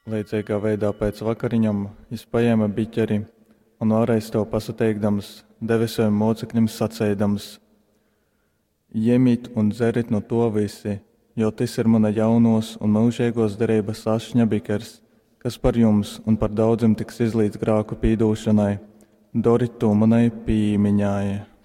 Līdzīgā veidā pēc vakariņam viņš paēma biķeri un vēlreiz to pasateikdams, deva saviem mocekļiem sacēdams: Ņemiet un dzeriet no to visi, jo tas ir mana jaunos un mūžīgos derības ašņa bikers, kas par jums un par daudziem tiks izlīdz grāku pīdūšanai. Doriet to manai pīmiņai.